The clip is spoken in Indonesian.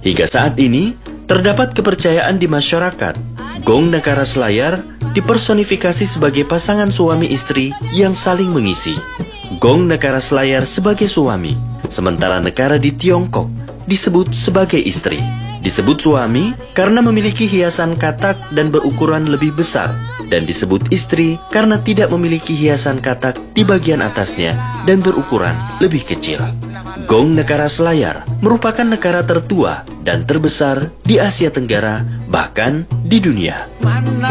Hingga saat ini, terdapat kepercayaan di masyarakat, gong Negara Selayar dipersonifikasi sebagai pasangan suami istri yang saling mengisi. Gong Negara Selayar sebagai suami, sementara negara di Tiongkok disebut sebagai istri. Disebut suami karena memiliki hiasan katak dan berukuran lebih besar, dan disebut istri karena tidak memiliki hiasan katak di bagian atasnya dan berukuran lebih kecil. Gong Negara Selayar merupakan negara tertua dan terbesar di Asia Tenggara, bahkan di dunia.